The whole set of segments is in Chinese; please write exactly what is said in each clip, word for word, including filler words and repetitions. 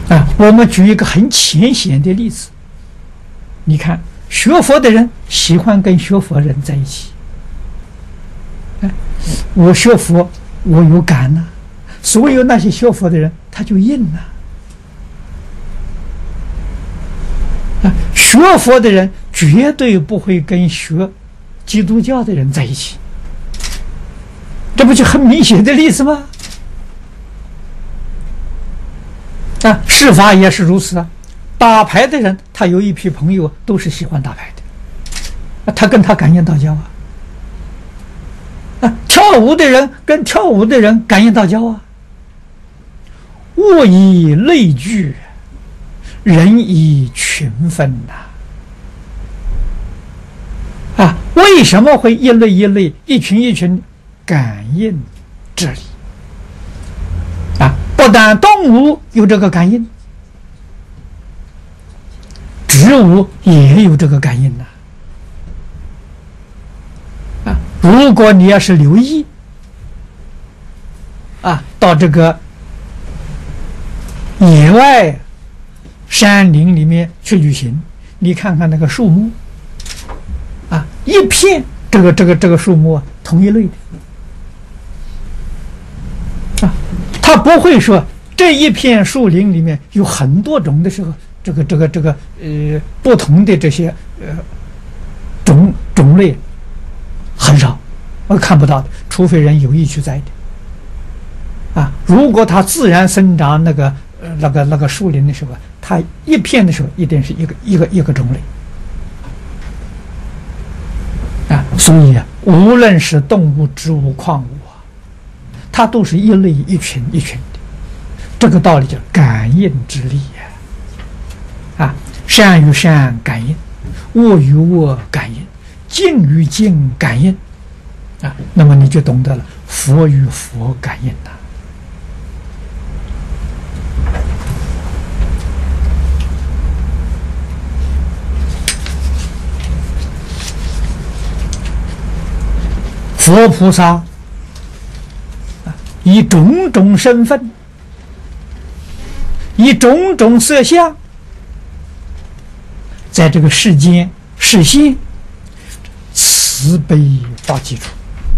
啊，我们举一个很浅显的例子，你看，学佛的人喜欢跟学佛人在一起。哎，我学佛，我有感呐、啊，所有那些学佛的人，他就应呐、啊。啊，学佛的人绝对不会跟学基督教的人在一起，这不就很明显的例子吗？啊，事法也是如此啊。打牌的人，他有一批朋友都是喜欢打牌的，啊，他跟他感应道教啊。啊，跳舞的人跟跳舞的人感应道教啊。物以类聚，人以群分呐、啊。啊，为什么会一类一类、一群一群感应这里？啊，不但动物有这个感应，植物也有这个感应呐、啊。啊，如果你要是留意，啊，到这个野外山林里面去旅行，你看看那个树木，啊，一片这个这个这个树木啊，同一类的，啊，他不会说这一片树林里面有很多种的时候，这个这个这个呃不同的这些呃种种类很少，我看不到的，除非人有意去栽的，啊，如果它自然生长那个呃那个那个树林的时候，它一片的时候一定是一个一个一个种类。啊，所以啊，无论是动物、植物、矿物啊，它都是一类一群一群的。这个道理叫感应之力呀！啊，善与善感应，恶与恶感应，静与静感应，啊，那么你就懂得了佛与佛感应呐。佛菩萨以种种身份，以种种色相，在这个世间实现慈悲到基础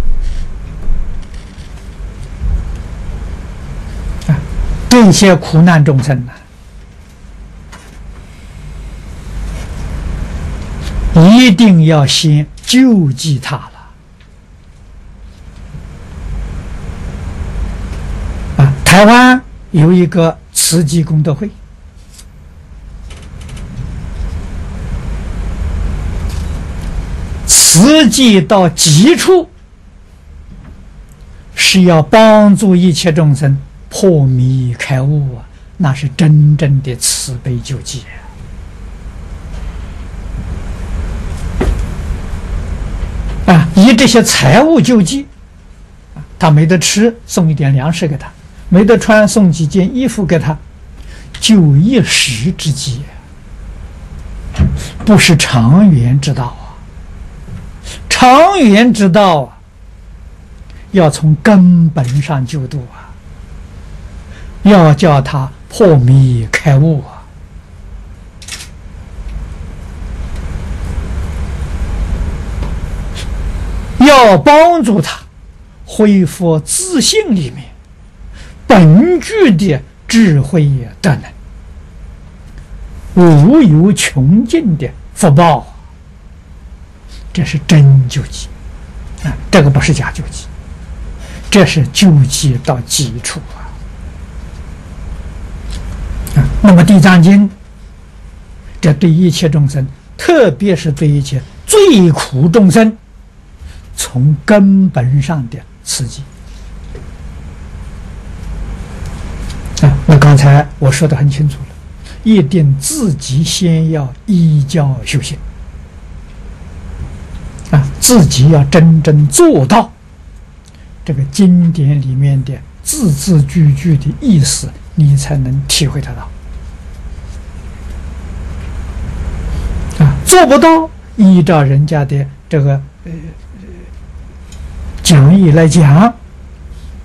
啊，这些苦难众生呢，一定要先救济他了。台湾有一个慈济功德会，慈济到极处是要帮助一切众生破迷开悟啊，那是真正的慈悲救济啊！啊，以这些财物救济，他没得吃，送一点粮食给他。没得穿，送几件衣服给他，就一时之计，不是长远之道啊！长远之道啊，要从根本上救度啊，要叫他破迷开悟啊！要帮助他恢复自信里面本具的智慧德能，无有穷尽的福报，这是真救济啊！这个不是假救济，这是救济到基础啊！啊，那么《地藏经》这对一切众生，特别是对一切最苦众生，从根本上的刺激。啊，那刚才我说的很清楚了，一定自己先要依教修行，啊，自己要真正做到这个经典里面的字字句句的意思，你才能体会得到。啊，做不到，依照人家的这个呃讲义来讲，